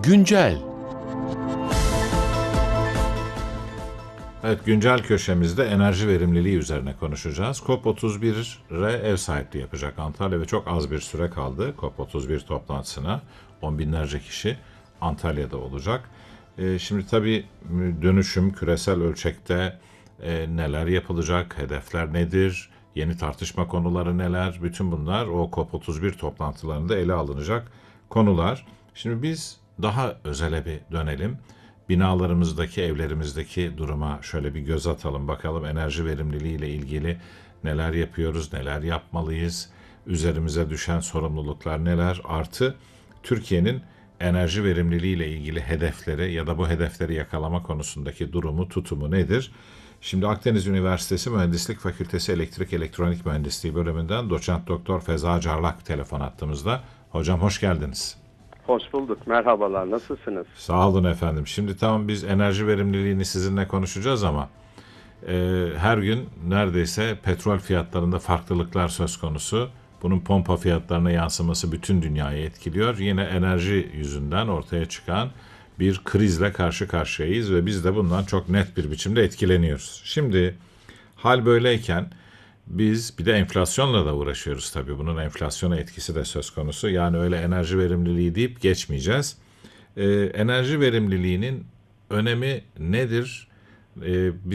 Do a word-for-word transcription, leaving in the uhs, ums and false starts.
Güncel. Evet, güncel köşemizde enerji verimliliği üzerine konuşacağız. COP otuz bire ev sahipliği yapacak Antalya ve çok az bir süre kaldı COP otuz bir toplantısına. On binlerce kişi Antalya'da olacak. Ee, şimdi tabii dönüşüm küresel ölçekte e, neler yapılacak, hedefler nedir, yeni tartışma konuları neler, bütün bunlar o COP otuz bir toplantılarında ele alınacak konular. Şimdi biz daha özele bir dönelim. Binalarımızdaki, evlerimizdeki duruma şöyle bir göz atalım. Bakalım enerji verimliliği ile ilgili neler yapıyoruz, neler yapmalıyız, üzerimize düşen sorumluluklar neler, artı Türkiye'nin enerji verimliliği ile ilgili hedefleri ya da bu hedefleri yakalama konusundaki durumu, tutumu nedir? Şimdi Akdeniz Üniversitesi Mühendislik Fakültesi Elektrik Elektronik Mühendisliği bölümünden doçent doktor Feza Carlak telefon attığımızda. Hocam hoş geldiniz. Hoş bulduk. Merhabalar. Nasılsınız? Sağ olun efendim. Şimdi tamam, biz enerji verimliliğini sizinle konuşacağız ama e, her gün neredeyse petrol fiyatlarında farklılıklar söz konusu. Bunun pompa fiyatlarına yansıması bütün dünyayı etkiliyor. Yine enerji yüzünden ortaya çıkan bir krizle karşı karşıyayız ve biz de bundan çok net bir biçimde etkileniyoruz. Şimdi hal böyleyken biz bir de enflasyonla da uğraşıyoruz tabii. Bunun enflasyona etkisi de söz konusu. Yani öyle enerji verimliliği deyip geçmeyeceğiz. Ee, enerji verimliliğinin önemi nedir? Ee,